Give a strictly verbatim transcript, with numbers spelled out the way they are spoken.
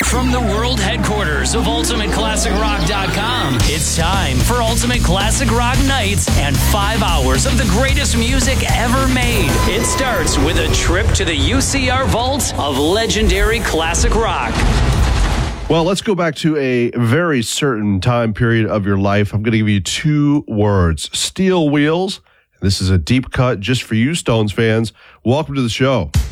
From the world headquarters of ultimate classic rock dot com, it's time for Ultimate Classic Rock Nights and five hours of the greatest music ever made. It starts with a trip to the U C R vault of legendary classic rock. Well, let's go back to a very certain time period of your life. I'm going to give you two words: Steel Wheels. This is a deep cut just for you, Stones fans. Welcome to the show.